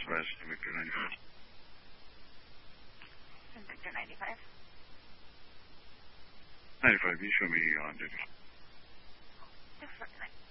Southwest, Victor 95. Victor 95. 95, you show me on duty. Different